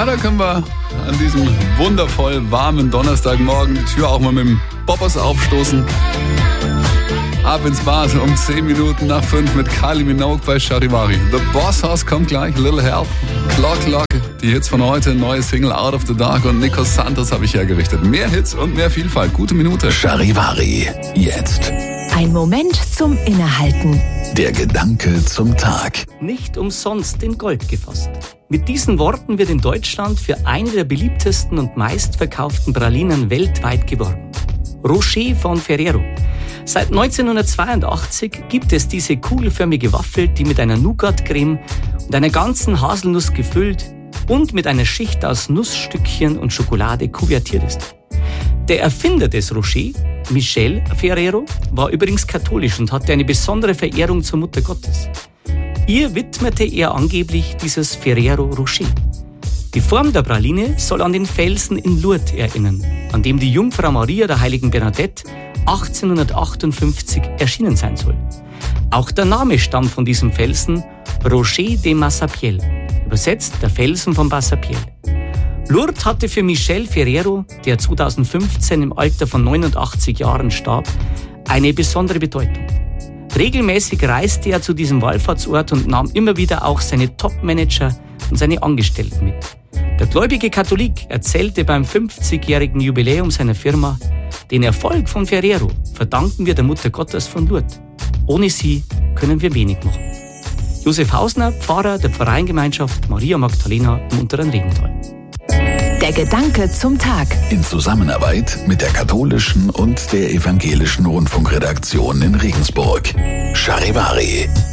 Da können wir an diesem wundervoll warmen Donnerstagmorgen die Tür auch mal mit dem Boppers aufstoßen. Ab ins Bad um 10 Minuten nach 5 mit Kylie Minogue bei Charivari. The Boss House kommt gleich, Little Help, Clock, die Hits von heute, neue Single Out of the Dark und Nico Santos habe ich hergerichtet. Mehr Hits und mehr Vielfalt. Gute Minute. Charivari, jetzt. Ein Moment zum Innehalten. Der Gedanke zum Tag. Nicht umsonst in Gold gefasst. Mit diesen Worten wird in Deutschland für eine der beliebtesten und meistverkauften Pralinen weltweit geworben. Rocher von Ferrero. Seit 1982 gibt es diese kugelförmige Waffel, die mit einer Nougat-Creme und einer ganzen Haselnuss gefüllt und mit einer Schicht aus Nussstückchen und Schokolade kuvertiert ist. Der Erfinder des Rocher, Michel Ferrero, war übrigens katholisch und hatte eine besondere Verehrung zur Mutter Gottes. Ihr widmete er angeblich dieses Ferrero Rocher. Die Form der Praline soll an den Felsen in Lourdes erinnern, an dem die Jungfrau Maria der heiligen Bernadette 1858 erschienen sein soll. Auch der Name stammt von diesem Felsen, Rocher de Massapiel, übersetzt der Felsen von Massapiel. Lourdes hatte für Michel Ferrero, der 2015 im Alter von 89 Jahren starb, eine besondere Bedeutung. Regelmäßig reiste er zu diesem Wallfahrtsort und nahm immer wieder auch seine Top-Manager und seine Angestellten mit. Der gläubige Katholik erzählte beim 50-jährigen Jubiläum seiner Firma: Den Erfolg von Ferrero verdanken wir der Mutter Gottes von Lourdes. Ohne sie können wir wenig machen. Josef Hausner, Pfarrer der Pfarreiengemeinschaft Maria Magdalena im Unteren Regental. Der Gedanke zum Tag. In Zusammenarbeit mit der katholischen und der evangelischen Rundfunkredaktion in Regensburg. Charivari.